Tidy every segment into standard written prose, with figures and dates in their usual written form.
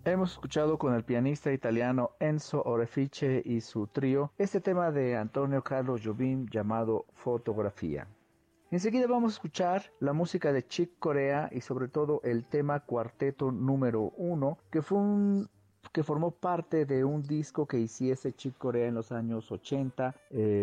Hemos escuchado con el pianista italiano Enzo Orefice y su trío este tema de Antonio Carlos Jobim llamado Fotografía. Enseguida vamos a escuchar la música de Chick Corea y sobre todo el tema Cuarteto número 1, que formó parte de un disco que hiciese Chick Corea en los años 80,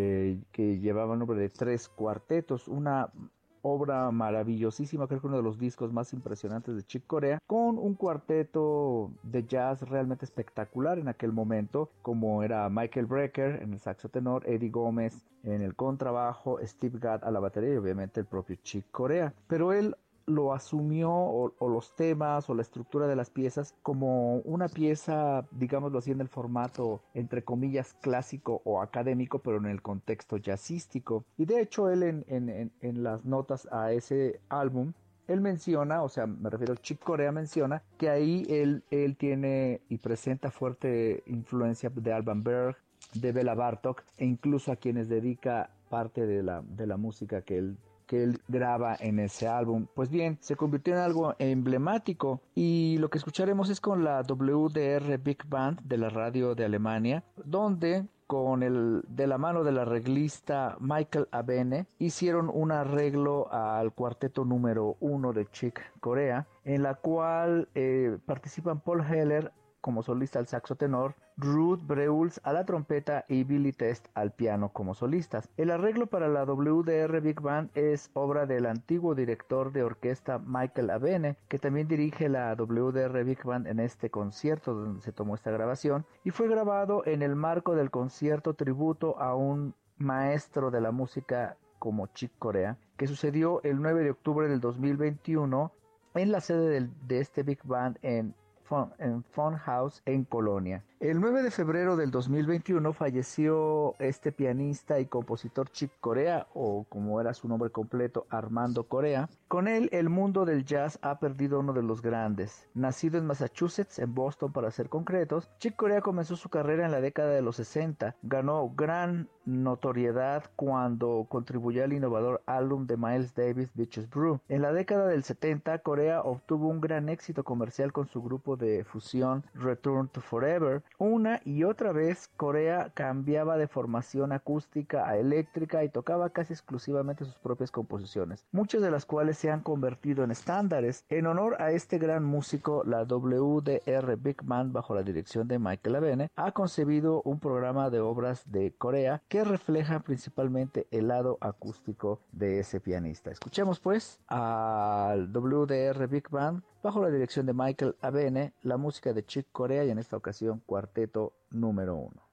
que llevaba el nombre de Tres Cuartetos, una obra maravillosísima, creo que uno de los discos más impresionantes de Chick Corea, con un cuarteto de jazz realmente espectacular en aquel momento, como era Michael Brecker en el saxo tenor, Eddie Gómez en el contrabajo, Steve Gadd a la batería y obviamente el propio Chick Corea. Pero él lo asumió o los temas o la estructura de las piezas como una pieza, digámoslo así, en el formato entre comillas clásico o académico, pero en el contexto jazzístico. Y de hecho él en las notas a ese álbum él menciona, o sea, me refiero, Chick Corea menciona que ahí él tiene y presenta fuerte influencia de Alban Berg, de Bela Bartok e incluso a quienes dedica parte de la música que él graba en ese álbum. Pues bien, se convirtió en algo emblemático y lo que escucharemos es con la WDR Big Band de la radio de Alemania, donde de la mano del arreglista Michael Abene hicieron un arreglo al cuarteto número 1 de Chick Corea, en la cual participan Paul Heller como solista al saxo tenor, Ruth Breuls a la trompeta y Billy Test al piano como solistas. El arreglo para la WDR Big Band es obra del antiguo director de orquesta Michael Abene, que también dirige la WDR Big Band en este concierto donde se tomó esta grabación, y fue grabado en el marco del concierto tributo a un maestro de la música como Chick Corea, que sucedió el 9 de octubre del 2021 en la sede de este Big Band en Funhouse en Colonia. El 9 de febrero del 2021 falleció este pianista y compositor Chick Corea, o como era su nombre completo, Armando Corea. Con él, el mundo del jazz ha perdido uno de los grandes. Nacido en Massachusetts, en Boston para ser concretos, Chick Corea comenzó su carrera en la década de los 60. Ganó gran notoriedad cuando contribuyó al innovador álbum de Miles Davis, Bitches Brew. En la década del 70, Corea obtuvo un gran éxito comercial con su grupo de fusión Return to Forever. Una y otra vez Corea cambiaba de formación acústica a eléctrica y tocaba casi exclusivamente sus propias composiciones, muchas de las cuales se han convertido en estándares. En honor a este gran músico, la WDR Big Band, bajo la dirección de Michael Abene, ha concebido un programa de obras de Corea que reflejan principalmente el lado acústico de ese pianista. Escuchemos pues al WDR Big Band bajo la dirección de Michael Abene, la música de Chick Corea y en esta ocasión cuarteto número 1.